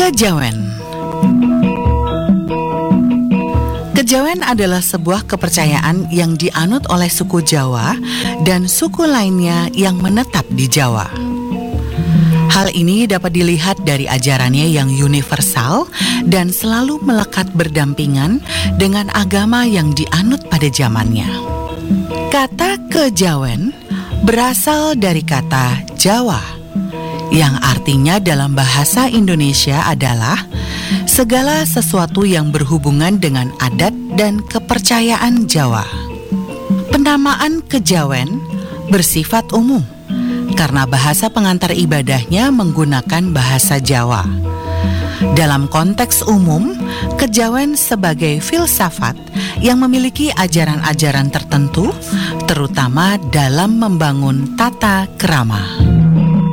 Kejawen. Kejawen adalah sebuah kepercayaan yang dianut oleh suku Jawa dan suku lainnya yang menetap di Jawa. Hal ini dapat dilihat dari ajarannya yang universal dan selalu melekat berdampingan dengan agama yang dianut pada zamannya. Kata kejawen berasal dari kata Jawa, yang artinya dalam bahasa Indonesia adalah segala sesuatu yang berhubungan dengan adat dan kepercayaan Jawa. Penamaan kejawen bersifat umum karena bahasa pengantar ibadahnya menggunakan bahasa Jawa. Dalam konteks umum, kejawen sebagai filsafat yang memiliki ajaran-ajaran tertentu, terutama dalam membangun tata krama.